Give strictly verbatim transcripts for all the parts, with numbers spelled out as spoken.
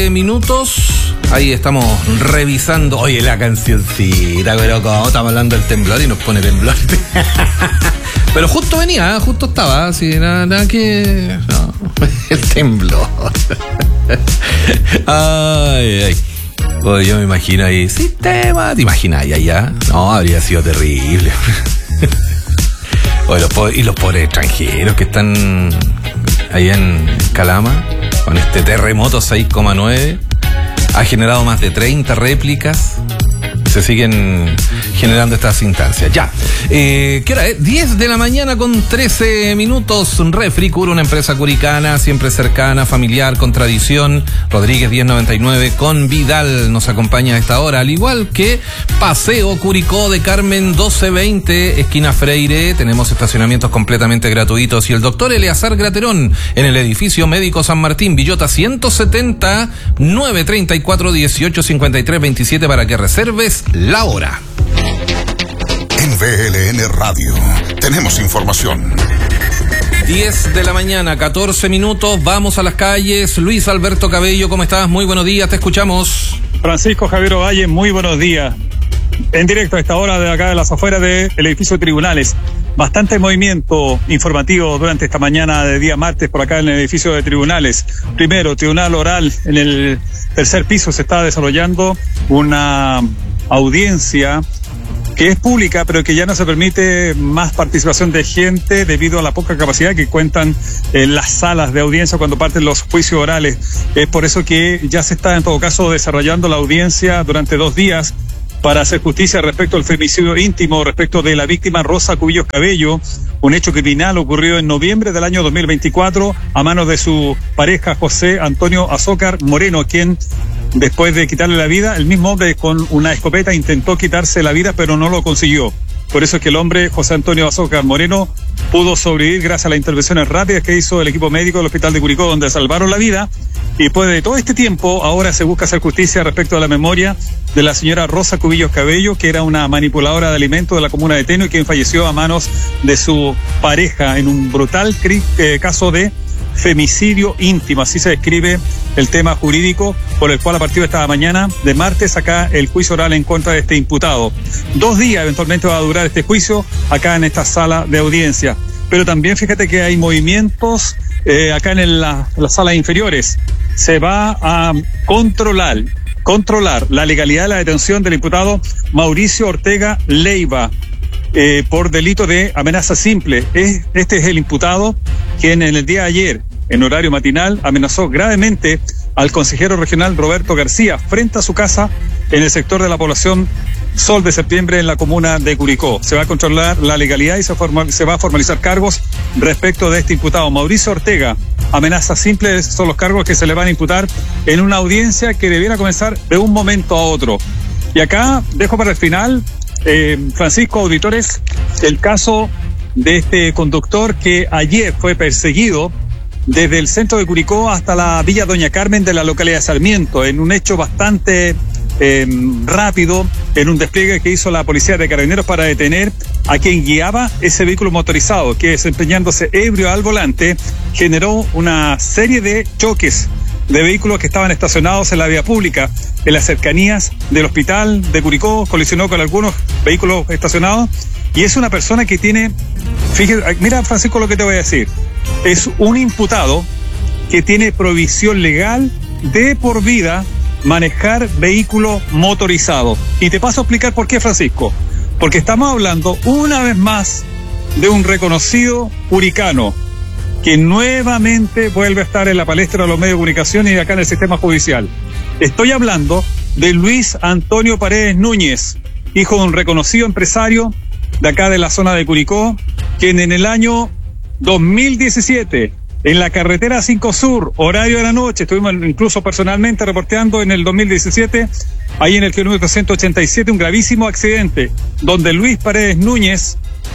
minutos. Ahí estamos revisando. Oye, la cancioncita, pero como estamos hablando del temblor y nos pone temblor. Pero justo venía, justo estaba, así, nada, nada que... No, el temblor. Ay, ay. Pues yo me imagino ahí, sistema, ¿te imaginas ahí allá? No, habría sido terrible. Oye, los pobres, y los pobres extranjeros que están ahí en Calama, con este terremoto seis coma nueve, ha generado más de treinta réplicas. Se siguen generando estas instancias. Ya. Eh, ¿Qué hora es? diez de la mañana con trece minutos. Refricur, una empresa curicana, siempre cercana, familiar, con tradición. Rodríguez diez noventa y nueve con Vidal nos acompaña a esta hora. Al igual que Paseo Curicó de Carmen doce veinte, esquina Freire. Tenemos estacionamientos completamente gratuitos. Y el doctor Eleazar Graterón en el edificio Médico San Martín, Villota ciento setenta, nueve treinta y cuatro, dieciocho cincuenta y tres veintisiete para que reserves la hora. En V L N Radio tenemos información. diez de la mañana, catorce minutos, vamos a las calles. Luis Alberto Cabello, ¿cómo estás? Muy buenos días, te escuchamos. Francisco Javier Ovalle, muy buenos días. En directo a esta hora de acá de las afueras del edificio de tribunales. Bastante movimiento informativo durante esta mañana de día martes por acá en el edificio de tribunales. Primero, tribunal oral en el tercer piso se está desarrollando una audiencia que es pública, pero que ya no se permite más participación de gente debido a la poca capacidad que cuentan eh, las salas de audiencia cuando parten los juicios orales. Es por eso que ya se está en todo caso desarrollando la audiencia durante dos días para hacer justicia respecto al femicidio íntimo, respecto de la víctima Rosa Cubillos Cabello, un hecho criminal ocurrido en noviembre del año dos mil veinticuatro a manos de su pareja José Antonio Azócar Moreno, quien después de quitarle la vida, el mismo hombre con una escopeta intentó quitarse la vida, pero no lo consiguió. Por eso es que el hombre, José Antonio Azócar Moreno, pudo sobrevivir gracias a las intervenciones rápidas que hizo el equipo médico del Hospital de Curicó, donde salvaron la vida. Y después de todo este tiempo, ahora se busca hacer justicia respecto a la memoria de la señora Rosa Cubillos Cabello, que era una manipuladora de alimentos de la comuna de Teno y quien falleció a manos de su pareja en un brutal cri- eh, caso de femicidio íntimo. Así se describe el tema jurídico por el cual a partir de esta mañana de martes acá el juicio oral en contra de este imputado. Dos días eventualmente va a durar este juicio acá en esta sala de audiencia. Pero también fíjate que hay movimientos eh, acá en el, la, las salas inferiores. Se va a controlar, controlar la legalidad de la detención del imputado Mauricio Ortega Leiva eh, por delito de amenaza simple. Es, este es el imputado quien en el día de ayer, en horario matinal, amenazó gravemente al consejero regional Roberto García frente a su casa en el sector de la población Sol de Septiembre en la comuna de Curicó. Se va a controlar la legalidad y se, formal, se va a formalizar cargos respecto de este imputado. Mauricio Ortega, amenazas simples son los cargos que se le van a imputar en una audiencia que debiera comenzar de un momento a otro. Y acá dejo para el final, eh, Francisco, auditores, el caso de este conductor que ayer fue perseguido desde el centro de Curicó hasta la Villa Doña Carmen de la localidad de Sarmiento, en un hecho bastante eh, rápido, en un despliegue que hizo la policía de Carabineros para detener a quien guiaba ese vehículo motorizado, que desempeñándose ebrio al volante, generó una serie de choques de vehículos que estaban estacionados en la vía pública, en las cercanías del hospital de Curicó, colisionó con algunos vehículos estacionados, y es una persona que tiene, fíjate, mira Francisco lo que te voy a decir, es un imputado que tiene provisión legal de por vida manejar vehículo motorizado. Y te paso a explicar por qué, Francisco, porque estamos hablando una vez más de un reconocido curicano que nuevamente vuelve a estar en la palestra de los medios de comunicación y acá en el sistema judicial. Estoy hablando de Luis Antonio Paredes Núñez, hijo de un reconocido empresario de acá de la zona de Curicó, quien en el año dos mil diecisiete, en la carretera cinco Sur, horario de la noche, estuvimos incluso personalmente reporteando en el dos mil diecisiete, ahí en el kilómetro ciento ochenta y siete, un gravísimo accidente, donde Luis Paredes Núñez,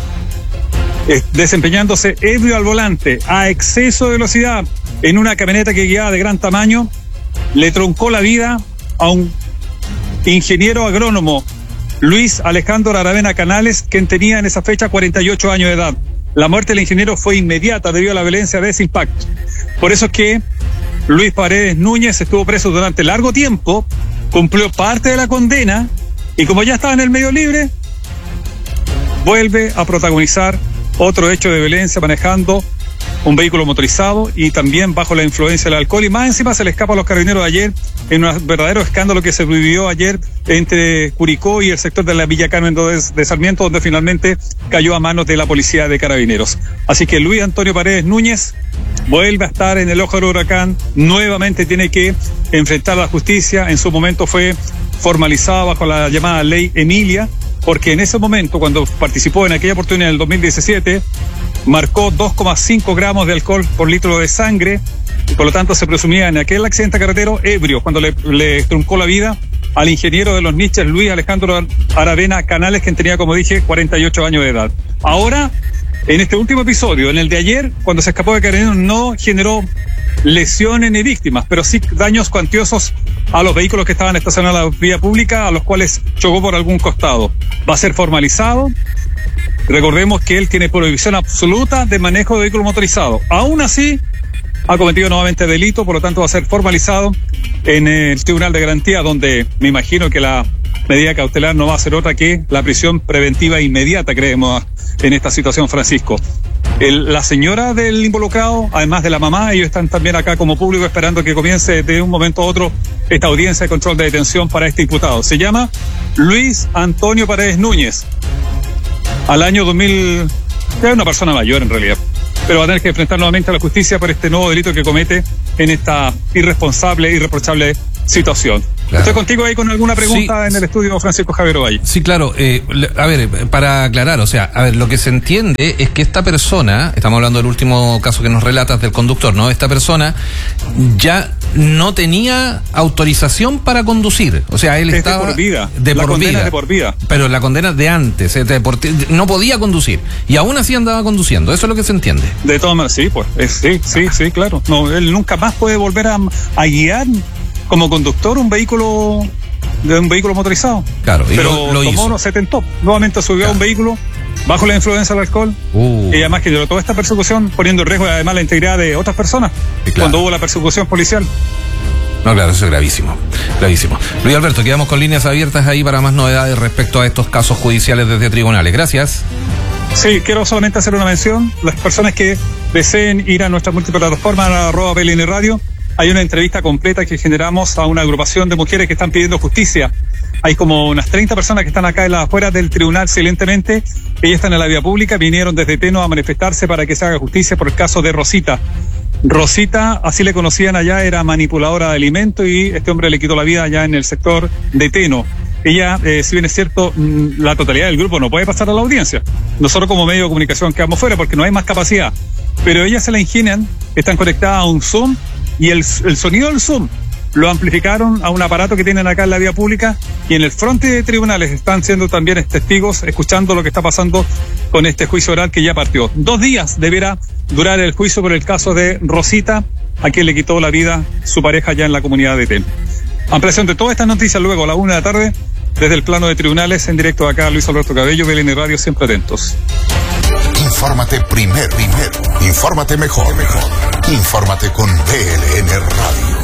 eh, desempeñándose ebrio al volante, a exceso de velocidad, en una camioneta que guiaba de gran tamaño, le troncó la vida a un ingeniero agrónomo, Luis Alejandro Aravena Canales, quien tenía en esa fecha cuarenta y ocho años de edad. La muerte del ingeniero fue inmediata debido a la violencia de ese impacto. Por eso es que Luis Paredes Núñez estuvo preso durante largo tiempo, cumplió parte de la condena y como ya estaba en el medio libre, vuelve a protagonizar otro hecho de violencia manejando un vehículo motorizado y también bajo la influencia del alcohol, y más encima se le escapa a los carabineros de ayer en un verdadero escándalo que se vivió ayer entre Curicó y el sector de la Villa Carmen de Sarmiento, donde finalmente cayó a manos de la policía de carabineros. Así que Luis Antonio Paredes Núñez vuelve a estar en el ojo del huracán, nuevamente tiene que enfrentar la justicia. En su momento fue formalizada bajo la llamada ley Emilia, porque en ese momento, cuando participó en aquella oportunidad en el dos mil diecisiete, marcó dos coma cinco gramos de alcohol por litro de sangre, y por lo tanto se presumía en aquel accidente carretero ebrio, cuando le, le truncó la vida al ingeniero de los niches Luis Alejandro Aravena Canales, quien tenía, como dije, cuarenta y ocho años de edad. Ahora, en este último episodio, en el de ayer, cuando se escapó de carabineros, no generó lesiones ni víctimas, pero sí daños cuantiosos a los vehículos que estaban estacionados en la vía pública, a los cuales chocó por algún costado. Va a ser formalizado. Recordemos que él tiene prohibición absoluta de manejo de vehículo motorizado. Aún así, ha cometido nuevamente delito, por lo tanto va a ser formalizado en el Tribunal de Garantía, donde me imagino que la medida cautelar no va a ser otra que la prisión preventiva inmediata, creemos, en esta situación, Francisco. El, la señora del involucrado, además de la mamá, ellos están también acá como público esperando que comience de un momento a otro esta audiencia de control de detención para este imputado. Se llama Luis Antonio Paredes Núñez. Al año dos mil, es una persona mayor en realidad, pero va a tener que enfrentar nuevamente a la justicia por este nuevo delito que comete en esta irresponsable, irreprochable situación. Claro. Estoy contigo ahí con alguna pregunta sí, en el estudio, Francisco Javier Ovalle. Sí, claro. Eh, a ver, para aclarar, o sea, a ver, lo que se entiende es que esta persona, estamos hablando del último caso que nos relatas del conductor, ¿no? Esta persona ya no tenía autorización para conducir. O sea, él es estaba... de por vida. De la por condena vida. Es de por vida. Pero la condena de antes, de por, no podía conducir. Y aún así andaba conduciendo. Eso es lo que se entiende. De todas maneras, sí, pues. Es, sí, sí, sí, claro. No, él nunca más puede volver a, a guiar como conductor un vehículo de un vehículo motorizado. Claro, y pero lo, lo tomó, hizo. No, se tentó. Nuevamente subió claro. a un vehículo bajo la influencia del alcohol. Uh. Y además que llevó toda esta persecución poniendo en riesgo además la integridad de otras personas. Claro. Cuando hubo la persecución policial. No, claro, eso es gravísimo, gravísimo. Luis Alberto, quedamos con líneas abiertas ahí para más novedades respecto a estos casos judiciales desde tribunales. Gracias. Sí, quiero solamente hacer una mención. Las personas que deseen ir a nuestra multiplataforma, a arroba B L N Radio, hay una entrevista completa que generamos a una agrupación de mujeres que están pidiendo justicia. Hay como unas treinta personas que están acá en las afueras del tribunal silentemente. Ellas están en la vía pública, vinieron desde Teno a manifestarse para que se haga justicia por el caso de Rosita. Rosita, así le conocían allá, era manipuladora de alimentos y este hombre le quitó la vida allá en el sector de Teno. Ella, eh, si bien es cierto, la totalidad del grupo no puede pasar a la audiencia. Nosotros como medio de comunicación quedamos fuera porque no hay más capacidad. Pero ellas se la ingenian, están conectadas a un Zoom y el, el sonido del Zoom lo amplificaron a un aparato que tienen acá en la vía pública y en el frente de tribunales están siendo también testigos, escuchando lo que está pasando con este juicio oral que ya partió. Dos días deberá durar el juicio por el caso de Rosita, a quien le quitó la vida su pareja ya en la comunidad de Teno. Ampliación de todas estas noticias luego a la una de la tarde, desde el plano de tribunales, en directo acá, Luis Alberto Cabello, B L N Radio, siempre atentos. Infórmate primero, primero. Infórmate mejor, mejor. Infórmate con B L N Radio.